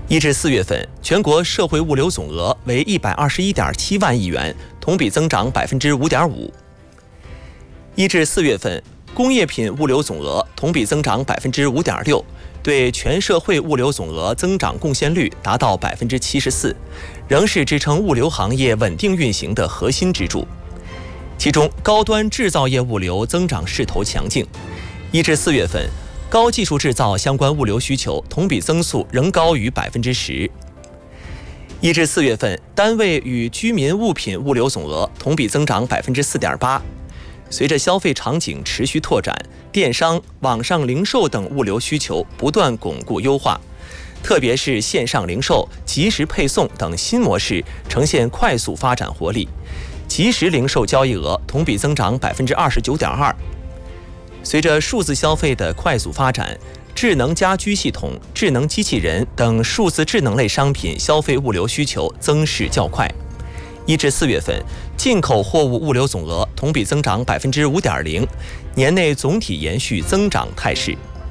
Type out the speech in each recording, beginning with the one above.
1至4月份，全国社会物流总额为121.7万亿元，同比增长5.5%。1至4月份，工业品物流总额同比增长5.6%，对全社会物流总额增长贡献率达到74%，仍是支撑物流行业稳定运行的核心支柱。其中，高端制造业物流增长势头强劲。1至4月份，高技术制造相关物流需求同比增速仍高于10%。1至4月份，单位与居民物品物流总额同比增长4.8%。随着消费场景持续拓展，电商、网上零售等物流需求不断巩固优化，特别是线上零售、即时配送等新模式呈现快速发展活力，即时零售交易额同比增长29.2%。随着数字消费的快速发展，智能家居系统、智能机器人等数字智能类商品消费物流需求增势较快。1至4月份，进口货物物流总额同比增长5.0%，年内总体延续增长态势。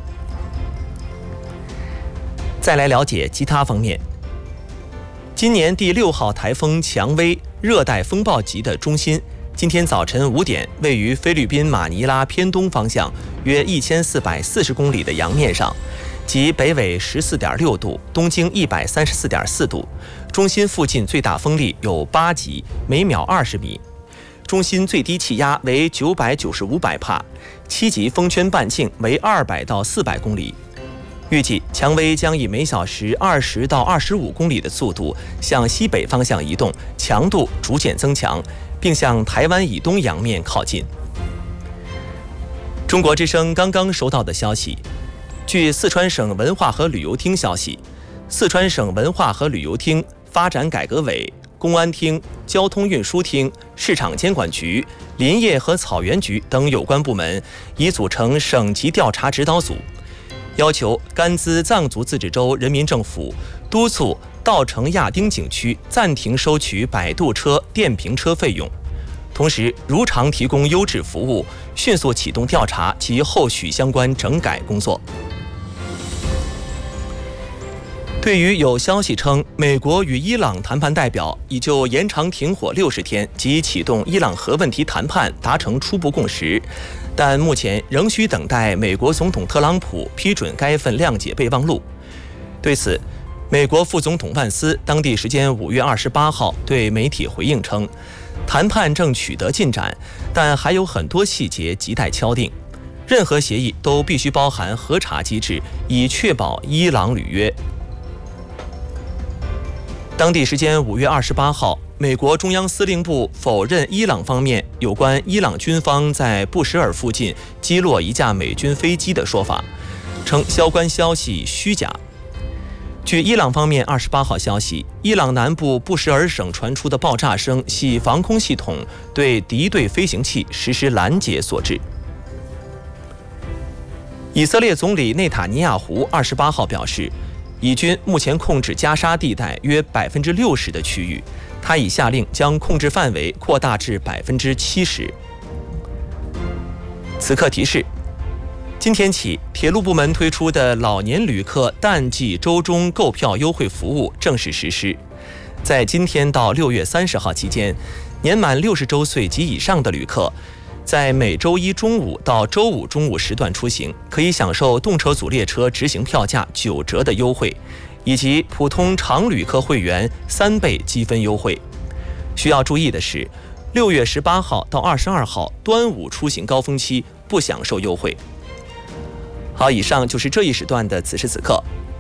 再来了解其他方面。今年第6号台风蔷薇热带风暴级的中心，今天早晨5点，位于菲律宾马尼拉偏东方向约1440公里的洋面上，即北纬14.6度，东经134.4度。中心附近最大风力有8级，每秒20米。中心最低气压为990-500帕，7级风圈半径为200到400公里。预计蔷薇将以每小时20到25公里的速度向西北方向移动，强度逐渐增强，并向台湾以东洋面靠近。中国之声刚刚收到的消息，据四川省文化和旅游厅消息，四川省文化和旅游厅、发展改革委、公安厅、交通运输厅、市场监管局、林业和草原局等有关部门已组成省级调查指导组，要求甘孜藏族自治州人民政府督促稻城亚丁景区暂停收取摆渡车、电瓶车费用，同时如常提供优质服务，迅速启动调查及后续相关整改工作。对于有消息称美国与伊朗谈判代表已就延长停火60天及启动伊朗核问题谈判达成初步共识，但目前仍需等待美国总统特朗普批准该份谅解备忘录。对此，美国副总统万斯当地时间5月28号对媒体回应称，谈判正取得进展，但还有很多细节亟待敲定，任何协议都必须包含核查机制，以确保伊朗履约。当地时间5月28号，美国中央司令部否认伊朗方面有关伊朗军方在布什尔附近击落一架美军飞机的说法，称相关消息虚假。据伊朗方面28号消息，伊朗南部布什尔省传出的爆炸声系防空系统对敌对飞行器实施拦截所致。以色列总理内塔尼亚胡28号表示，以军目前控制加沙地带约60%的区域，他已下令将控制范围扩大至70%。此刻提示：今天起，铁路部门推出的老年旅客淡季周中购票优惠服务正式实施。在今天到6月30号期间，年满60周岁及以上的旅客，在每周一中午到周五中午时段出行，可以享受动车组列车执行票价9折的优惠，以及普通常旅客会员3倍积分优惠。需要注意的是，6月18号到22号端午出行高峰期不享受优惠。好，以上就是这一时段的此时此刻。